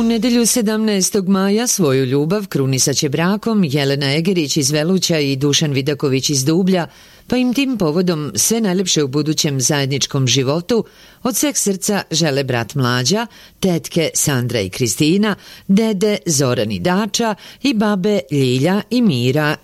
nedelju 17. maja svoju ljubav krunisaće brakom Jelena Egerić iz Veluća i Dušan Vidaković iz Dublja, pa im tim povodom sve najlepše u budućem zajedničkom životu od sveg srca žele brat Mlađa, tetke Sandra i Kristina, dede Zoran i Dača i babe Ljilja i Mira